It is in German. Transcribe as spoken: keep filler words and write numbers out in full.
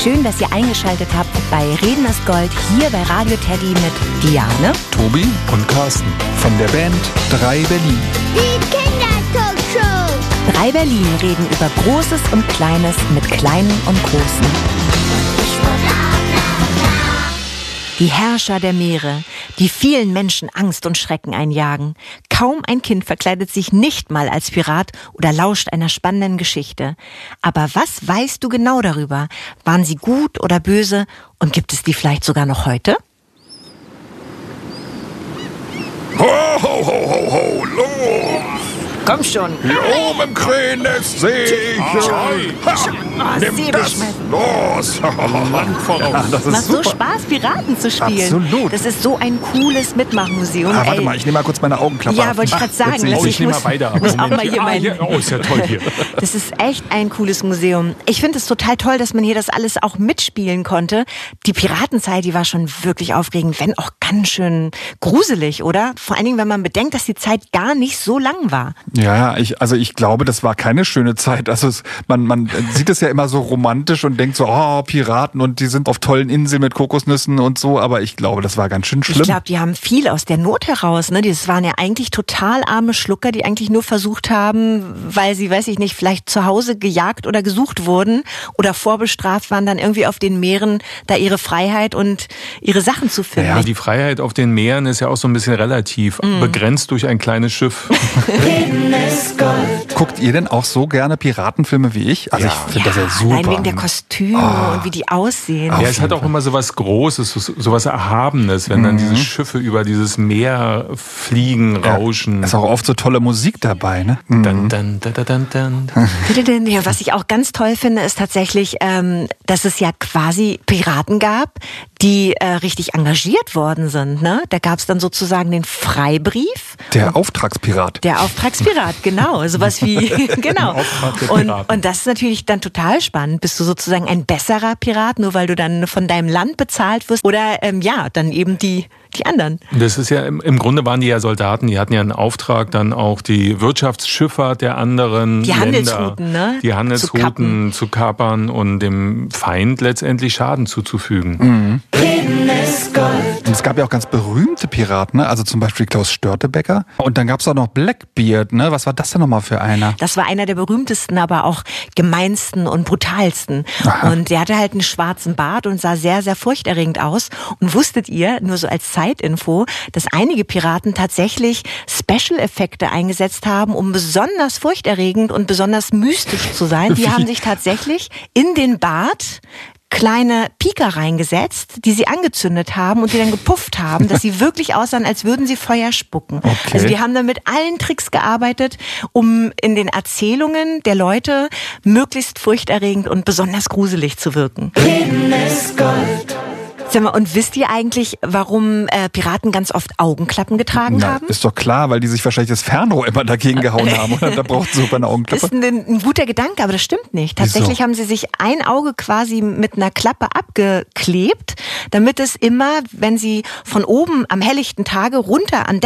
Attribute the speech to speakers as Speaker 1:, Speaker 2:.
Speaker 1: Schön, dass ihr eingeschaltet habt bei Reden ist Gold hier bei Radio Teddy mit Diane,
Speaker 2: Tobi und Carsten von der Band drei Berlin.
Speaker 3: Die Kindertalkshow.
Speaker 1: drei Berlin reden über Großes und Kleines mit Kleinen und Großen. Die Herrscher der Meere, die vielen Menschen Angst und Schrecken einjagen. Kaum ein Kind verkleidet sich nicht mal als Pirat oder lauscht einer spannenden Geschichte. Aber was weißt du genau darüber? Waren sie gut oder böse? Und gibt es die vielleicht sogar noch heute?
Speaker 2: Ho, ho, ho, ho, ho, los!
Speaker 1: Komm schon.
Speaker 2: Hier oben im Krähennest sehe ich euch.
Speaker 1: Oh,
Speaker 2: Nimm das los.
Speaker 4: Land voraus.
Speaker 2: Ja, das ist
Speaker 1: Macht so
Speaker 2: super.
Speaker 1: Spaß, Piraten zu spielen.
Speaker 2: Absolut.
Speaker 1: Das ist so ein cooles Mitmachmuseum.
Speaker 2: Ah, warte
Speaker 1: Ey.
Speaker 2: mal, ich nehme mal kurz meine Augenklappe
Speaker 1: Ja,
Speaker 2: ab.
Speaker 1: wollte ich gerade sagen.
Speaker 2: Jetzt sehe
Speaker 1: dass
Speaker 4: Oh,
Speaker 2: ich-
Speaker 4: ich nehme mal
Speaker 1: muss-
Speaker 4: beide ab.
Speaker 1: muss auch
Speaker 4: Moment.
Speaker 1: mal hier
Speaker 4: Ah,
Speaker 1: mein-
Speaker 4: hier. Oh, ist ja toll hier.
Speaker 1: Das ist echt ein cooles Museum. Ich finde es total toll, dass man hier das alles auch mitspielen konnte. Die Piratenzeit, die war schon wirklich aufregend, wenn auch ganz schön gruselig, oder? Vor allen Dingen, wenn man bedenkt, dass die Zeit gar nicht so lang war.
Speaker 2: Ja, ich, also ich glaube, das war keine schöne Zeit. Also es, man, man sieht es ja immer so romantisch und denkt so, oh, Piraten und die sind auf tollen Inseln mit Kokosnüssen und so, aber ich glaube, das war ganz schön schlimm.
Speaker 1: Ich glaube, die haben viel aus der Not heraus. Ne? Das waren ja eigentlich total arme Schlucker, die eigentlich nur versucht haben, weil sie, weiß ich nicht, vielleicht zu Hause gejagt oder gesucht wurden oder vorbestraft waren, dann irgendwie auf den Meeren da ihre Freiheit und ihre Sachen zu finden.
Speaker 4: Ja, die Freiheit auf den Meeren ist ja auch so ein bisschen relativ, begrenzt durch ein kleines Schiff.
Speaker 2: Guckt ihr denn auch so gerne Piratenfilme wie ich? Also
Speaker 4: Ja.
Speaker 2: ich finde das ja super.
Speaker 1: Allein wegen der Kostüme und wie die aussehen.
Speaker 4: Ja, es hat auch immer so was Großes, so, so was Erhabenes, wenn dann diese Schiffe über dieses Meer fliegen, rauschen.
Speaker 2: Ist auch oft so tolle Musik dabei, ne? Mhm.
Speaker 4: Dann, dann, dann, dann, dann.
Speaker 1: Ja, was ich auch ganz toll finde, ist tatsächlich, ähm, dass es ja quasi Piraten gab, die äh, richtig engagiert worden sind. Ne? Da gab es dann sozusagen den Freibrief.
Speaker 2: Der Auftragspirat.
Speaker 1: Der Auftragspirat, genau. Sowas wie, genau.
Speaker 4: Auftrag der
Speaker 1: Und,
Speaker 4: Piraten.
Speaker 1: und das ist natürlich dann total spannend. Bist du sozusagen ein besserer Pirat, nur weil du dann von deinem Land bezahlt wirst? Oder ähm, ja, dann eben die, die anderen.
Speaker 4: Das ist ja, im, im Grunde waren die ja Soldaten, die hatten ja einen Auftrag, dann auch die Wirtschaftsschifffahrt der anderen
Speaker 1: Die
Speaker 4: Länder,
Speaker 1: Handelsrouten, ne?
Speaker 4: die
Speaker 1: Zu
Speaker 4: Handelsrouten
Speaker 1: kappen.
Speaker 4: zu kapern und dem Feind letztendlich Schaden zuzufügen.
Speaker 2: Mhm. Und es gab ja auch ganz berühmte Piraten, ne? Also zum Beispiel Klaus Störtebeker. Und dann gab es auch noch Blackbeard, ne? Was war das denn nochmal für einer?
Speaker 1: Das war einer der berühmtesten, aber auch gemeinsten und brutalsten.
Speaker 2: Aha.
Speaker 1: Und der hatte halt einen schwarzen Bart und sah sehr, sehr furchterregend aus. Und wusstet ihr, nur so als Zeitinfo, dass einige Piraten tatsächlich Special-Effekte eingesetzt haben, um besonders furchterregend und besonders mystisch zu sein. Die
Speaker 2: Wie?
Speaker 1: haben sich tatsächlich in den Bart kleine Pika reingesetzt, die sie angezündet haben und die dann gepufft haben, dass sie wirklich aussahen, als würden sie Feuer spucken.
Speaker 2: Okay.
Speaker 1: Also die haben dann mit allen Tricks gearbeitet, um in den Erzählungen der Leute möglichst furchterregend und besonders gruselig zu wirken. Sag mal, und wisst ihr eigentlich, warum äh, Piraten ganz oft Augenklappen getragen
Speaker 2: Na,
Speaker 1: haben?
Speaker 2: ist doch klar, weil die sich wahrscheinlich das Fernrohr immer dagegen gehauen haben. Oder? Da braucht es super eine
Speaker 1: Das
Speaker 2: Augenklappe.
Speaker 1: ist ein, ein guter Gedanke, aber das stimmt nicht. Tatsächlich
Speaker 2: Wieso?
Speaker 1: haben sie sich ein Auge quasi mit einer Klappe abgeklebt, damit es immer, wenn sie von oben am helllichten Tage runter an